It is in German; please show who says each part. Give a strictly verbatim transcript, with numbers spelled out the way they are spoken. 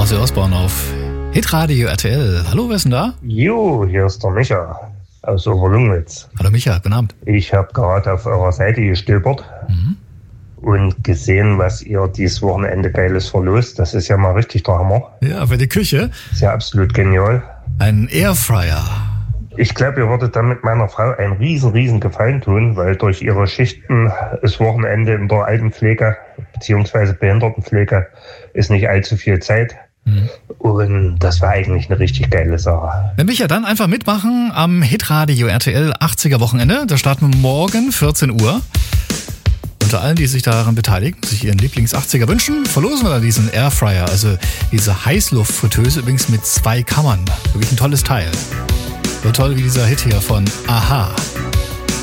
Speaker 1: Ozzy Osbourne auf Hitradio R T L. Hallo, wer ist denn da?
Speaker 2: Jo, hier ist der Micha aus Oberlungwitz.
Speaker 1: Hallo Micha, guten Abend.
Speaker 2: Ich habe gerade auf eurer Seite gestöbert mhm. und gesehen, was ihr dieses Wochenende Geiles verlost. Das ist ja mal richtig der Hammer.
Speaker 1: Ja, für die Küche.
Speaker 2: Ist ja absolut genial.
Speaker 1: Ein Airfryer.
Speaker 2: Ich glaube, ihr würdet damit meiner Frau einen riesen, riesen Gefallen tun, weil durch ihre Schichten das Wochenende in der Altenpflege bzw. Behindertenpflege ist nicht allzu viel Zeit. Mhm. Und das war eigentlich eine richtig geile Sache.
Speaker 1: Wenn Micha, dann einfach mitmachen am Hitradio R T L achtziger Wochenende. Da starten wir morgen vierzehn Uhr. Unter allen, die sich daran beteiligen, sich ihren Lieblings-achtziger wünschen, verlosen wir dann diesen Airfryer, also diese Heißluftfritteuse, übrigens mit zwei Kammern. Wirklich ein tolles Teil. So toll wie dieser Hit hier von Aha.